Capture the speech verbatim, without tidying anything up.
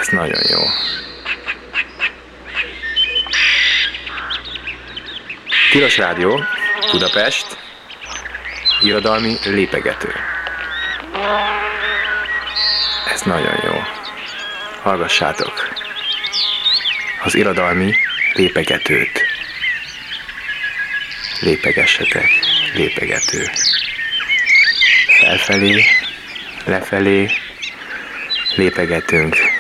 Ez nagyon jó. Tilos Rádió, Budapest, irodalmi lépegető. Ez nagyon jó. Hallgassátok az irodalmi lépegetőt. Lépegessetek, lépegető. Felfelé, lefelé lépegetünk.